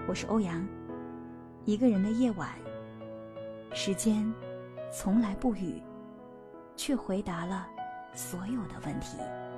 我是欧阳。一个人的夜晚，时间从来不语，却回答了所有的问题。